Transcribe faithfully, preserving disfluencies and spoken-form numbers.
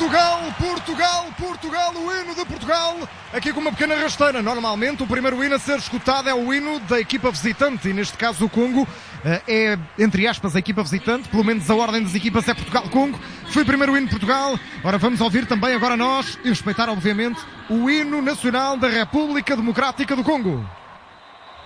Portugal, Portugal, Portugal, o hino de Portugal, aqui com uma pequena rasteira. Normalmente o primeiro hino a ser escutado é o hino da equipa visitante e neste caso o Congo é, entre aspas, a equipa visitante, pelo menos a ordem das equipas é Portugal-Congo. Foi o primeiro hino de Portugal, ora vamos ouvir também agora nós e respeitar obviamente o hino nacional da República Democrática do Congo.